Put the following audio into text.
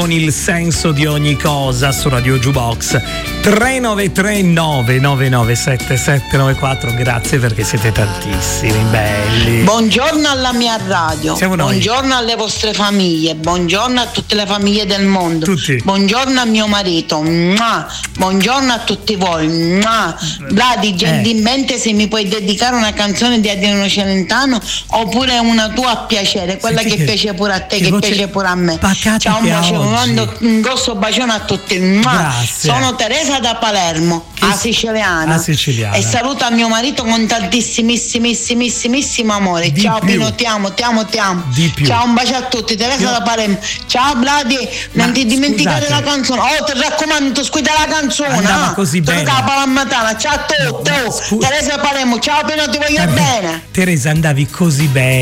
Con il senso di ogni cosa su Radio Jukebox 393 9997794. Grazie perché siete tantissimi belli. Buongiorno alla mia radio. Siamo noi. Buongiorno alle vostre famiglie. Buongiorno a tutte le famiglie del mondo. Tutti. Buongiorno a mio marito. Mua. Buongiorno a tutti voi. Mua. Vladi, gentilmente se mi puoi dedicare una canzone di Adriano Celentano oppure una tua a piacere, quella che piace pure a te, che piace pure a me. Ciao, un bacio, un grosso bacione a tutti. Grazie. Sono Teresa da Palermo, a siciliana. E saluto a mio marito con tantissimissimo amore. Ciao Pino, ti amo. Ciao, un bacio a tutti. Teresa da Palermo. Ciao Vladi, non ti dimenticare la canzone. Oh, ti raccomando, squilla la canzone. Andava così bene. Ciao a tutti. Teresa da Palermo. Ciao Pino, ti voglio bene. Teresa, andavi così bene.